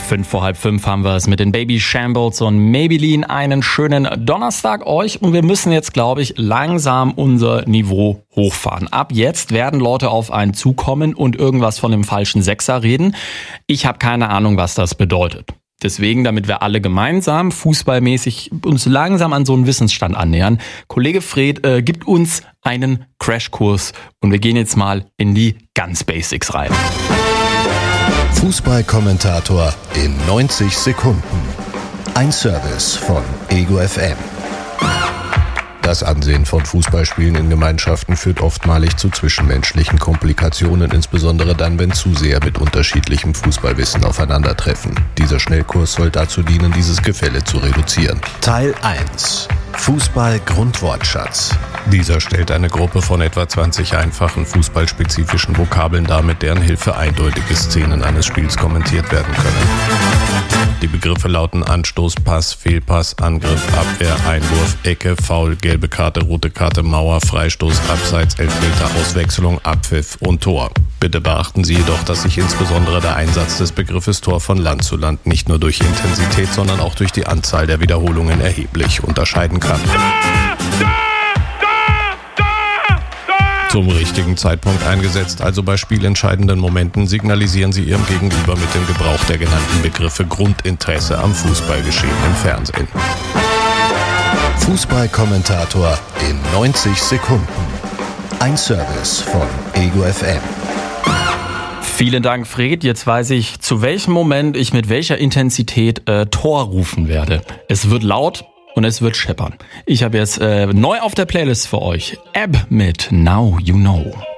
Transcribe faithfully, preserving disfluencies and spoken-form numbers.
Fünf vor halb fünf haben wir es mit den Baby Shambles und Maybelline. Einen schönen Donnerstag euch und wir müssen jetzt, glaube ich, langsam unser Niveau hochfahren. Ab jetzt werden Leute auf einen zukommen und irgendwas von dem falschen Sechser reden. Ich habe keine Ahnung, was das bedeutet. Deswegen, damit wir alle gemeinsam fußballmäßig uns langsam an so einen Wissensstand annähern, Kollege Fred äh, gibt uns einen Crashkurs und wir gehen jetzt mal in die ganz Basics rein. Fußballkommentator in neunzig Sekunden. Ein Service von Ego F M. Das Ansehen von Fußballspielen in Gemeinschaften führt oftmalig zu zwischenmenschlichen Komplikationen, insbesondere dann, wenn Zuseher mit unterschiedlichem Fußballwissen aufeinandertreffen. Dieser Schnellkurs soll dazu dienen, dieses Gefälle zu reduzieren. Teil eins. Fußball-Grundwortschatz. Dieser stellt eine Gruppe von etwa zwanzig einfachen fußballspezifischen Vokabeln dar, mit deren Hilfe eindeutige Szenen eines Spiels kommentiert werden können. Die Begriffe lauten Anstoß, Pass, Fehlpass, Angriff, Abwehr, Einwurf, Ecke, Foul, gelbe Karte, rote Karte, Mauer, Freistoß, Abseits, Elfmeter, Auswechslung, Abpfiff und Tor. Bitte beachten Sie jedoch, dass sich insbesondere der Einsatz des Begriffes Tor von Land zu Land nicht nur durch Intensität, sondern auch durch die Anzahl der Wiederholungen erheblich unterscheiden kann. Zum richtigen Zeitpunkt eingesetzt, also bei spielentscheidenden Momenten, signalisieren Sie Ihrem Gegenüber mit dem Gebrauch der genannten Begriffe Grundinteresse am Fußballgeschehen im Fernsehen. Fußballkommentator in neunzig Sekunden. Ein Service von Ego F M. Vielen Dank, Fred. Jetzt weiß ich, zu welchem Moment ich mit welcher Intensität äh, Tor rufen werde. Es wird laut und es wird scheppern. Ich habe jetzt äh, neu auf der Playlist für euch Ab mit Now You Know.